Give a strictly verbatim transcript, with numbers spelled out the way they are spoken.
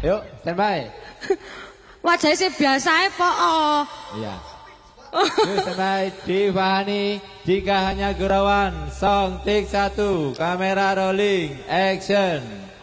Yuk, standby. Wajahnya sih biasa po. Iya. Yuk, standby. Difahani, jika hanya gurauan. Song, take satu. Kamera rolling. Action.